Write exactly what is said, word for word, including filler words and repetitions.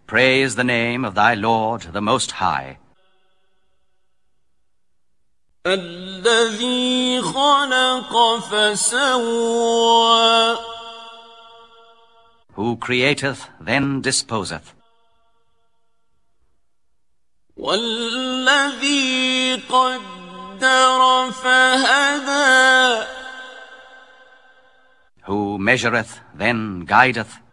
Praise the name of thy Lord, the Most High. الذي خلق فسوى. Who createth, then disposeth. والذي قدر فهدى. Who measureth, then guideth.